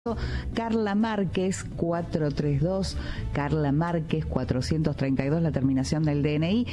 Carla Márquez 432, Carla Márquez 432, la terminación del DNI.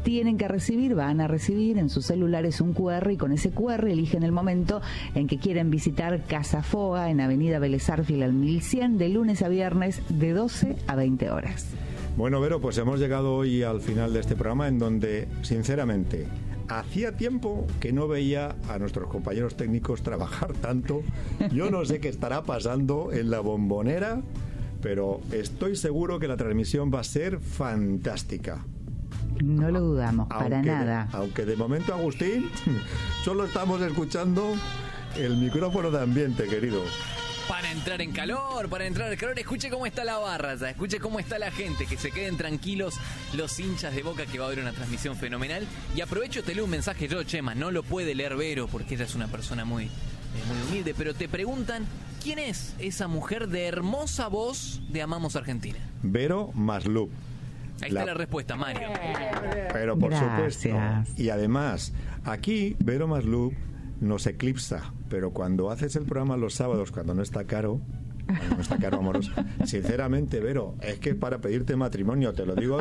Van a recibir en sus celulares un QR y con ese QR eligen el momento en que quieren visitar Casa Foga en Avenida Vélez Arfiel al 1100 de lunes a viernes de 12 a 20 horas. Bueno, Vero, pues hemos llegado hoy al final de este programa en donde, sinceramente, hacía tiempo que no veía a nuestros compañeros técnicos trabajar tanto. Yo no sé qué estará pasando en la Bombonera, pero estoy seguro que la transmisión va a ser fantástica. No lo dudamos, para nada. Aunque de momento, Agustín, solo estamos escuchando el micrófono de ambiente, querido. Para entrar en calor, escuche cómo está la barra ya, escuche cómo está la gente, que se queden tranquilos los hinchas de Boca, que va a haber una transmisión fenomenal. Y aprovecho, te leo un mensaje yo, Chema, no lo puede leer Vero porque ella es una persona muy humilde, pero te preguntan, ¿quién es esa mujer de hermosa voz de Amamos Argentina? Vero Maslup. Ahí está la respuesta, Mario. Pero por supuesto. Y además, aquí Vero Maslup nos eclipsa, pero cuando haces el programa los sábados, cuando no está Caro Amoroso, sinceramente, Vero, es que para pedirte matrimonio, te lo digo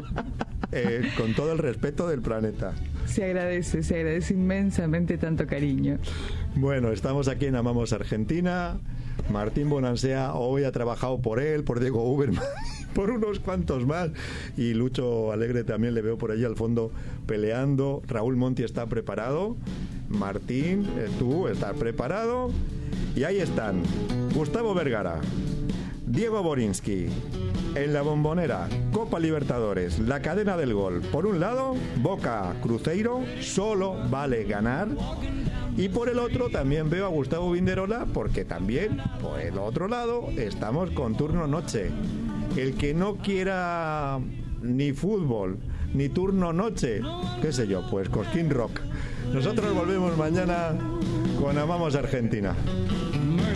con todo el respeto del planeta. Se agradece inmensamente tanto cariño. Bueno, estamos aquí en Amamos Argentina. Martín Bonansea hoy ha trabajado por él, por Diego Uberman, por unos cuantos más, y Lucho Alegre también le veo por allí al fondo peleando. Raúl Monti está preparado. Martín, tú estás preparado. Y ahí están Gustavo Vergara, Diego Borinsky, en la Bombonera, Copa Libertadores, la cadena del gol. Por un lado, Boca Cruzeiro, solo vale ganar. Y por el otro también veo a Gustavo Vinderola, porque también por el otro lado estamos con turno noche. El que no quiera ni fútbol ni turno noche, qué sé yo, pues Cosquín Rock. Nosotros volvemos mañana con Amamos Argentina.